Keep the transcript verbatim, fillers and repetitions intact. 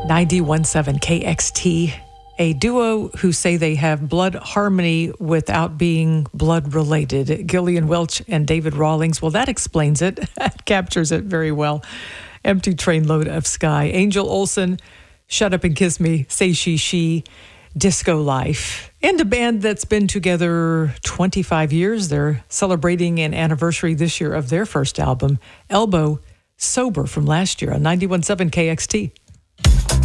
ninety-one point seven K X T, a duo who say they have blood harmony without being blood related. Gillian Welch and David Rawlings. Well, that explains it. That captures it very well. Empty Trainload of Sky. Angel Olsen, Shut Up and Kiss Me, Say She She, Disco Life. And a band that's been together twenty-five years. They're celebrating an anniversary this year of their first album, Elbow Sober, from last year on ninety-one point seven K X T.